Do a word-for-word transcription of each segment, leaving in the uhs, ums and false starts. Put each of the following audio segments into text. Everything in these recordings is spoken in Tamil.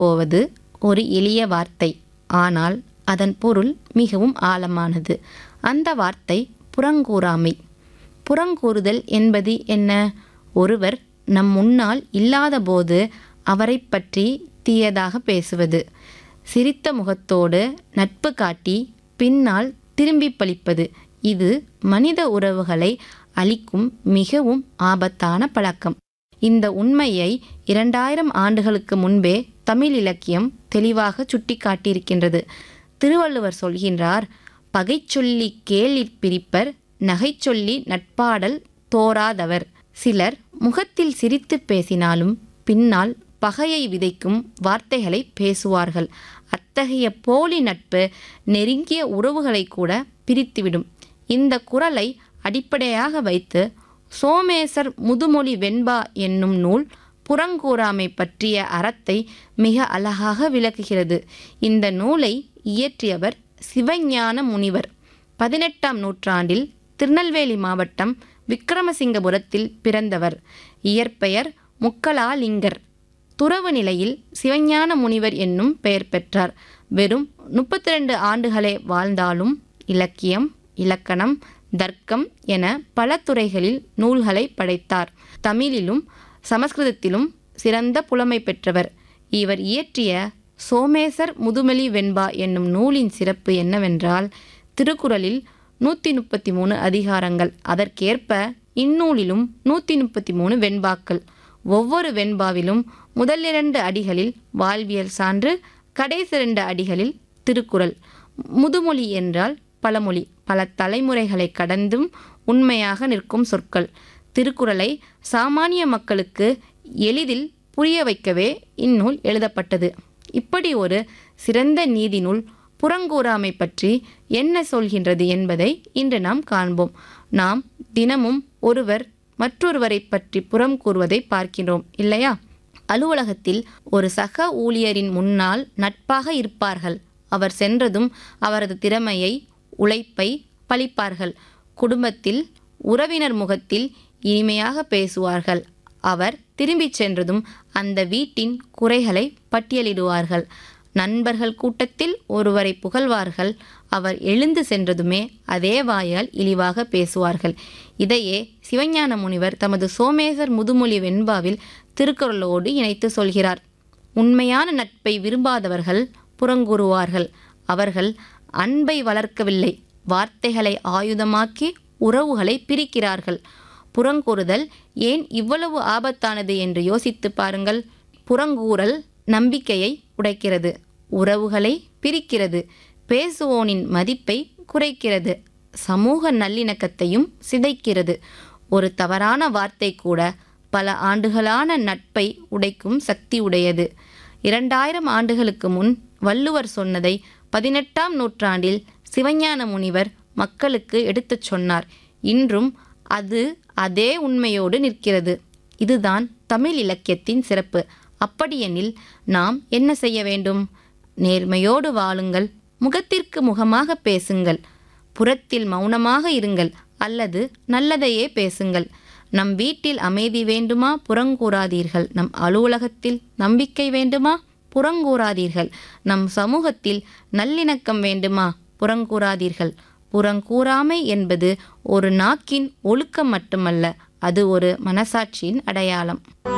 போவது ஒரு எளிய வார்த்தை, ஆனால் அதன் பொருள் மிகவும் ஆழமானது. அந்த வார்த்தை புறங்கூறாமை. புறங்கூறுதல் என்பது என்ன? ஒருவர் நம் முன்னால் இல்லாதபோது அவரை பற்றி தீயதாக பேசுவது, சிரித்த முகத்தோடு நட்பு காட்டி பின்னால் திரும்பி பழிப்பது. இது மனித உறவுகளை அழிக்கும் மிகவும் ஆபத்தான பழக்கம். இந்த உண்மையை இரண்டாயிரம் ஆண்டுகளுக்கு முன்பே தமிழ் இலக்கியம் தெளிவாக சுட்டி காட்டியிருக்கின்றது. திருவள்ளுவர் சொல்கின்றார், பகை சொல்லி கேலிற் பிரிப்பர், நகை சொல்லி நட்பாடல் தோராதவர். சிலர் முகத்தில் சிரித்து பேசினாலும் பின்னால் பகையை விதைக்கும் வார்த்தைகளை பேசுவார்கள். அத்தகைய போலி நட்பு நெருங்கிய உறவுகளை கூட பிரித்துவிடும். இந்த குறளை அடிப்படையாக வைத்து சோமேசர் முதுமொழி வெண்பா என்னும் நூல் புறங்கூறாமை பற்றிய அறத்தை மிக அழகாக விளக்குகிறது. இந்த நூலை இயற்றியவர் சிவஞான முனிவர். பதினெட்டாம் நூற்றாண்டில் திருநெல்வேலி மாவட்டம் விக்கிரமசிங்கபுரத்தில் பிறந்தவர். இயற்பெயர் முக்கலாலிங்கர். துறவு நிலையில் சிவஞான முனிவர் என்னும் பெயர் பெற்றார். வெறும் முப்பத்தி ரெண்டு ஆண்டுகளே வாழ்ந்தாலும் இலக்கியம், இலக்கணம், தர்க்கம் என பல துறைகளில் நூல்களை படைத்தார். தமிழிலும் சமஸ்கிருதத்திலும் சிறந்த புலமை பெற்றவர். இவர் இயற்றிய சோமேசர் முதுமொழி வெண்பா என்னும் நூலின் சிறப்பு என்னவென்றால், திருக்குறளில் நூற்றி முப்பத்தி மூணு அதிகாரங்கள், அதற்கேற்ப இந்நூலிலும் நூற்றி முப்பத்தி மூணு வெண்பாக்கள். ஒவ்வொரு வெண்பாவிலும் முதல் இரண்டு அடிகளில் வாழ்வியல் சான்று, கடைசி இரண்டு அடிகளில் திருக்குறள். முதுமொழி என்றால் பழமொழி, பல தலைமுறைகளை கடந்தும் உண்மையாக நிற்கும் சொற்கள். திருக்குறளை சாமானிய மக்களுக்கு எளிதில் புரிய வைக்கவே இந்நூல் எழுதப்பட்டது. இப்படி ஒரு சிறந்த நீதி நூல் புறங்கூறாமை பற்றி என்ன சொல்கின்றது என்பதை இன்று நாம் காண்போம். நாம் தினமும் ஒருவர் மற்றொருவரை பற்றி புறம் கூறுவதை பார்க்கிறோம் இல்லையா? அலுவலகத்தில் ஒரு சக ஊழியரின் முன்னால் நட்பாக இருப்பார்கள். அவர் சென்றதும் அவரது திறமையை, உழைப்பை பழிப்பார்கள். குடும்பத்தில் உறவினர் முகத்தில் இனிமையாக பேசுவார்கள். அவர் திரும்பிச் சென்றதும் அந்த வீட்டின் குறைகளை பட்டியலிடுவார்கள். நண்பர்கள் கூட்டத்தில் ஒருவரை புகழ்வார்கள். அவர் எழுந்து சென்றதுமே அதே வாயால் இழிவாக பேசுவார்கள். இதையே சிவஞான முனிவர் தமது சோமேசர் முதுமொழி வெண்பாவில் திருக்குறளோடு இணைத்து சொல்கிறார். உண்மையான நட்பை விரும்பாதவர்கள் புறங்கூறுவார்கள். அவர்கள் அன்பை வளர்க்கவில்லை, வார்த்தைகளை ஆயுதமாக்கி உறவுகளை பிரிக்கிறார்கள். புறங்கூறுதல் ஏன் இவ்வளவு ஆபத்தானது என்று யோசித்து பாருங்கள். புறங்கூறல் நம்பிக்கையை உடைக்கிறது, உறவுகளை பிரிக்கிறது, பேசுவோனின் மதிப்பை குறைக்கிறது, சமூக நல்லிணக்கத்தையும் சிதைக்கிறது. ஒரு தவறான வார்த்தை கூட பல ஆண்டுகளான நட்பை உடைக்கும் சக்தி உடையது. இரண்டாயிரம் ஆண்டுகளுக்கு முன் வள்ளுவர் சொன்னதை பதினெட்டாம் நூற்றாண்டில் சிவஞான முனிவர் மக்களுக்கு எடுத்துச் சொன்னார். இன்றும் அது அதே உண்மையோடு நிற்கிறது. இதுதான் தமிழ் இலக்கியத்தின் சிறப்பு. அப்படியெனில் நாம் என்ன செய்ய வேண்டும்? நேர்மையோடு வாழுங்கள், முகத்திற்கு முகமாக பேசுங்கள், புறத்தில் மௌனமாக இருங்கள், அல்லது நல்லதையே பேசுங்கள். நம் வீட்டில் அமைதி வேண்டுமா? புறங்கூறாதீர்கள். நம் அலுவலகத்தில் நம்பிக்கை வேண்டுமா? புறங்கூறாதீர்கள். நம் சமூகத்தில் நல்லிணக்கம் வேண்டுமா? புறங்கூறாதீர்கள். புறங்கூறாமை என்பது ஒரு நாக்கின் ஒழுக்கம் மட்டுமல்ல, அது ஒரு மனசாட்சியின் அடையாளம்.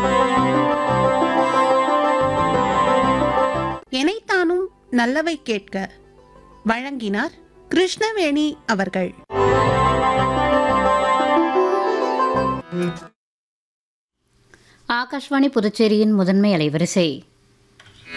எனைத்தானும் நல்லவை கேட்க வழங்கினார் கிருஷ்ணவேணி அவர்கள். ஆகாஷ்வாணி புதுச்சேரியின் முதன்மை அலைவரிசை